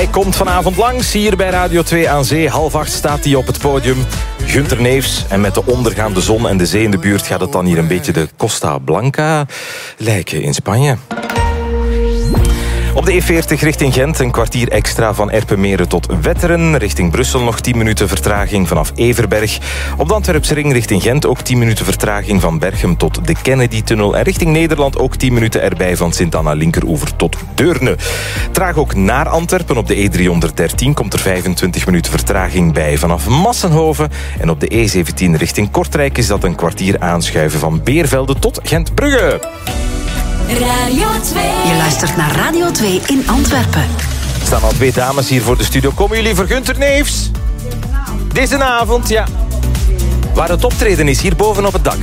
Hij komt vanavond langs hier bij Radio 2 aan Zee. 7:30 staat hij op het podium. Gunther Neefs. En met de ondergaande zon en de zee in de buurt gaat het dan hier een beetje de Costa Blanca lijken in Spanje. Op de E40 richting Gent een kwartier extra van Erpenmeren tot Wetteren. Richting Brussel nog 10 minuten vertraging vanaf Everberg. Op de Antwerpse ring richting Gent ook 10 minuten vertraging van Berchem tot de Kennedy-tunnel. En richting Nederland ook 10 minuten erbij van Sint-Anna linkeroever tot Deurne. Traag ook naar Antwerpen. Op de E313 komt er 25 minuten vertraging bij vanaf Massenhoven. En op de E17 richting Kortrijk is dat een kwartier aanschuiven van Beervelde tot Gent-Brugge. Radio 2. Je luistert naar Radio 2 in Antwerpen. Er staan al 2 dames hier voor de studio. Komen jullie voor Gunther Neefs? Deze avond, ja. Waar het optreden is, hier boven op het dak.